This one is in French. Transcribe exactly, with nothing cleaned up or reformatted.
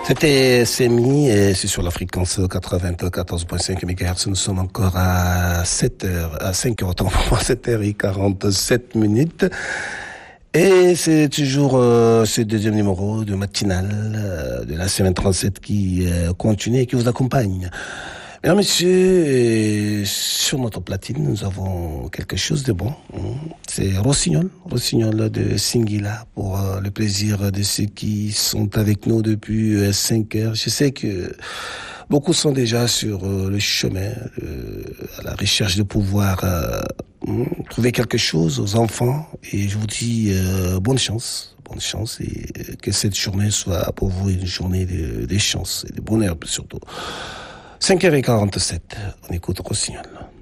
C'était Semi et c'est sur la fréquence quatre-vingt-quatorze virgule cinq mégahertz. Nous sommes encore à sept heures, à cinq heures, autant pour moi, sept heures quarante-sept minutes. Et c'est toujours euh, ce deuxième numéro de matinale euh, de la semaine trente-sept qui euh, continue et qui vous accompagne. Mesdames, messieurs, et sur notre platine, nous avons quelque chose de bon. C'est Rossignol, Rossignol de Singila, pour euh, le plaisir de ceux qui sont avec nous depuis euh, cinq heures. Je sais que beaucoup sont déjà sur euh, le chemin euh, à la recherche de pouvoir euh, trouver quelque chose aux enfants. Et je vous dis euh, bonne chance, bonne chance, et que cette journée soit pour vous une journée de, de chance et de bonheur surtout. cinq heures quarante-sept, on écoute Rossignol.